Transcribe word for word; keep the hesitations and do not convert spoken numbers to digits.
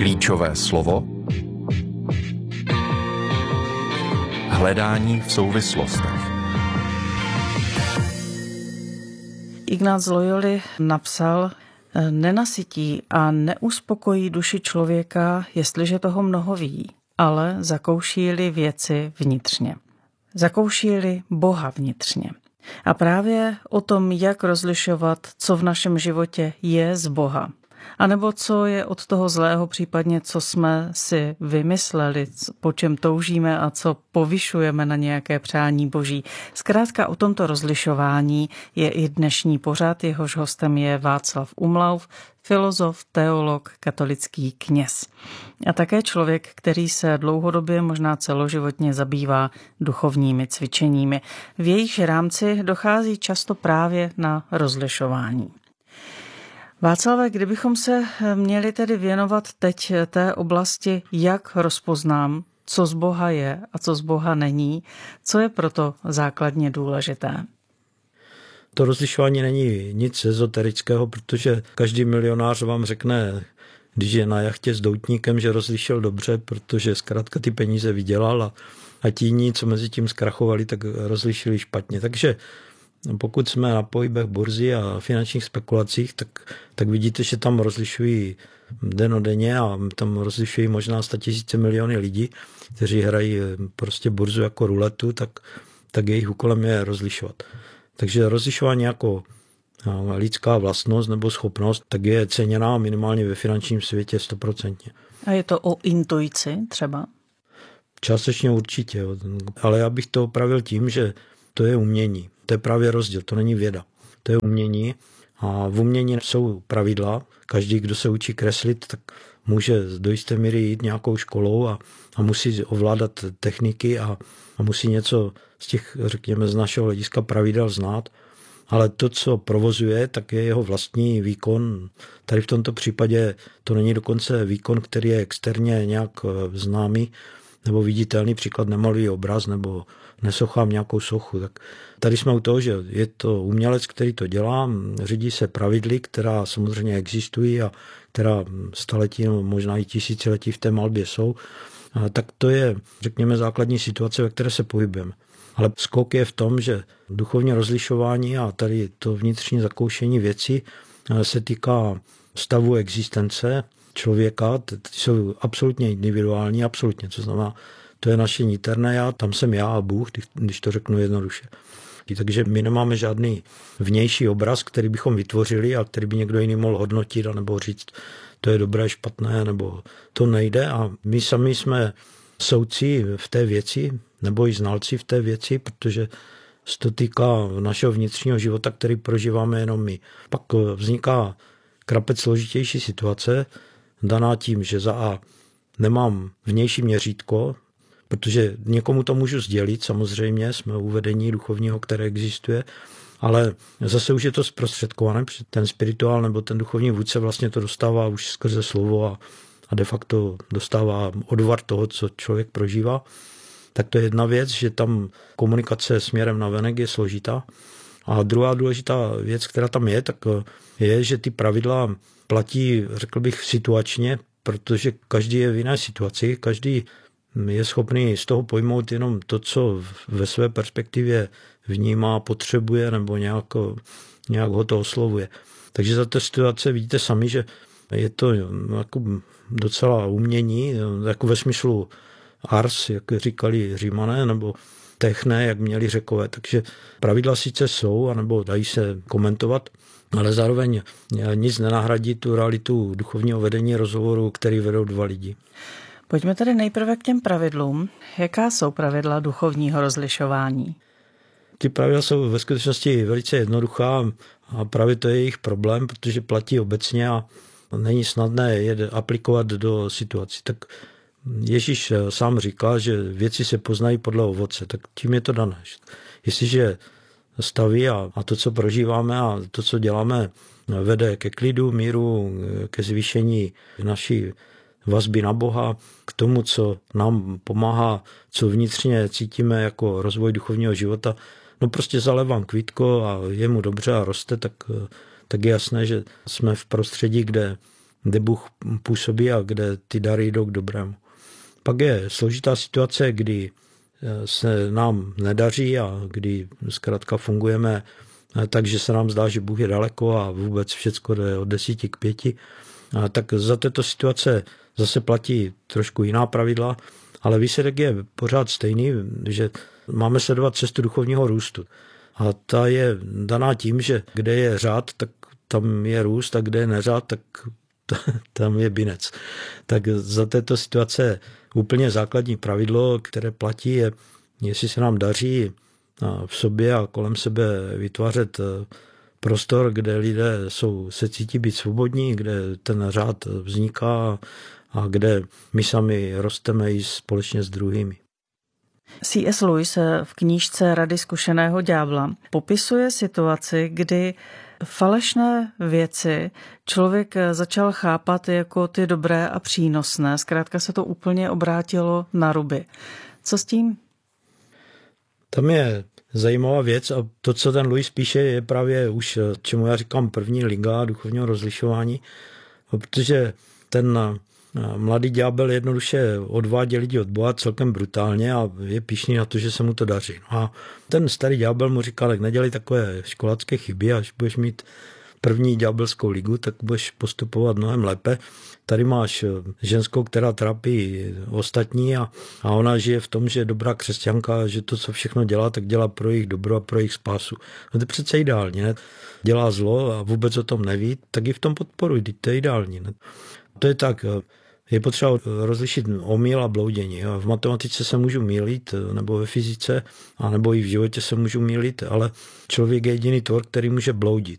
Klíčové slovo. Hledání v souvislostech. Ignác z Loyoly napsal: nenasytí a neuspokojí duši člověka, jestliže toho mnoho ví, ale zakouší-li věci vnitřně. Zakouší-li Boha vnitřně. A právě o tom, jak rozlišovat, co v našem životě je z Boha, anebo co je od toho zlého, případně co jsme si vymysleli, po čem toužíme a co povyšujeme na nějaké přání Boží. Zkrátka o tomto rozlišování je i dnešní pořad, jehož hostem je Václav Umlauf, filozof, teolog, katolický kněz. A také člověk, který se dlouhodobě, možná celoživotně zabývá duchovními cvičeními. V jejich rámci dochází často právě na rozlišování. Václave, kdybychom se měli tedy věnovat teď té oblasti, jak rozpoznám, co z Boha je a co z Boha není, co je proto základně důležité? To rozlišování není nic ezoterického, protože každý milionář vám řekne, když je na jachtě s doutníkem, že rozlišil dobře, protože zkrátka ty peníze vydělal a, a ti jiní, co mezi tím zkrachovali, tak rozlišili špatně. Takže pokud jsme na pohybech burzy a finančních spekulacích, tak, tak vidíte, že tam rozlišují denodenně a tam rozlišují možná statisíce miliony lidí, kteří hrají prostě burzu jako ruletu, tak, tak jejich úkolem je rozlišovat. Takže rozlišování jako lidská vlastnost nebo schopnost, tak je ceněná minimálně ve finančním světě stoprocentně. A je to o intuici třeba? Částečně určitě, ale já bych to opravil tím, že to je umění. To je právě rozdíl, to není věda. To je umění a v umění jsou pravidla. Každý, kdo se učí kreslit, tak může do jisté míry jít nějakou školou a, a musí ovládat techniky a, a musí něco z těch, řekněme, z našeho hlediska pravidel znát. Ale to, co provozuje, tak je jeho vlastní výkon. Tady v tomto případě to není dokonce výkon, který je externě nějak známý nebo viditelný, příklad nemalují obraz nebo nesochám nějakou sochu. Tak tady jsme u toho, že je to umělec, který to dělá, řídí se pravidly, která samozřejmě existují a která staletí, no možná i tisíciletí v té malbě jsou. A tak to je, řekněme, základní situace, ve které se pohybujeme. Ale skok je v tom, že duchovní rozlišování a tady to vnitřní zakoušení věcí se týká stavu existence člověka, ty jsou absolutně individuální, absolutně, co znamená, to je naše niterné já, tam jsem já a Bůh, když to řeknu jednoduše. Takže my nemáme žádný vnější obraz, který bychom vytvořili a který by někdo jiný mohl hodnotit nebo říct, to je dobré, špatné, nebo to nejde a my sami jsme soudci v té věci, nebo i znalci v té věci, protože se to týká našeho vnitřního života, který prožíváme jenom my. Pak vzniká krapec složitější situace, daná tím, že za A nemám vnější měřítko, protože někomu to můžu sdělit, samozřejmě jsme uvedení duchovního, které existuje, ale zase už je to zprostředkované, protože ten spirituál nebo ten duchovní vůdce vlastně to dostává už skrze slovo a, a de facto dostává odvar toho, co člověk prožívá. Tak to je jedna věc, že tam komunikace směrem na venek je složitá. A druhá důležitá věc, která tam je, tak je, že ty pravidla platí, řekl bych, situačně, protože každý je v jiné situaci, každý je schopný z toho pojmout jenom to, co ve své perspektivě vnímá, potřebuje nebo nějak, nějak ho to oslovuje. Takže za té situace vidíte sami, že je to jako docela umění, jako ve smyslu ars, jak říkali Římané, nebo techné, jak měli Řekové. Takže pravidla sice jsou, anebo dají se komentovat, ale zároveň nic nenahradí tu realitu duchovního vedení rozhovoru, který vedou dva lidi. Pojďme tedy nejprve k těm pravidlům. Jaká jsou pravidla duchovního rozlišování? Ty pravidla jsou ve skutečnosti velice jednoduchá a právě to je jejich problém, protože platí obecně a není snadné je aplikovat do situací. Tak Ježíš sám říká, že věci se poznají podle ovoce, tak tím je to dané. Jestliže staví a, a to, co prožíváme a to, co děláme, vede ke klidu, míru, ke zvýšení naší vazby na Boha, k tomu, co nám pomáhá, co vnitřně cítíme jako rozvoj duchovního života, no prostě zalevám kvítko a je mu dobře a roste, tak, tak je jasné, že jsme v prostředí, kde kde Bůh působí a kde ty dary jdou k dobrému. Pak je složitá situace, kdy se nám nedaří a kdy zkrátka fungujeme tak, že se nám zdá, že Bůh je daleko a vůbec všecko jde od desíti k pěti. A tak za této situace zase platí trošku jiná pravidla, ale výsledek je pořád stejný, že máme sledovat cestu duchovního růstu. A ta je daná tím, že kde je řád, tak tam je růst a kde je neřád, tak tam je binec. Tak za této situace úplně základní pravidlo, které platí, je, jestli se nám daří v sobě a kolem sebe vytvářet prostor, kde lidé jsou, se cítí být svobodní, kde ten řád vzniká a kde my sami rosteme i společně s druhými. C S Lewis v knížce Rady zkušeného ďábla popisuje situaci, kdy falešné věci člověk začal chápat jako ty dobré a přínosné. Zkrátka se to úplně obrátilo na ruby. Co s tím? Tam je zajímavá věc a to, co ten Lewis píše, je právě už, čemu já říkám, první liga duchovního rozlišování, protože ten mladý ďábel jednoduše odvádí lidi od Boha celkem brutálně a je pyšný na to, že se mu to daří. A ten starý ďábel mu říkal, tak nedělej takové školácké chyby, až budeš mít první ďábelskou ligu, tak budeš postupovat mnohem lépe. Tady máš ženskou, která trápí ostatní a, a ona žije v tom, že je dobrá křesťanka, že to, co všechno dělá, tak dělá pro jejich dobro a pro jejich spásu. No to je přece ideální, ne? Dělá zlo a vůbec o tom neví, tak i v tom podporuj, to je ideální. Ne? To je tak, je potřeba rozlišit omyl a bloudění. V matematice se můžu mýlit, nebo ve fyzice, a nebo i v životě se můžu mýlit, ale člověk je jediný tvor, který může bloudit.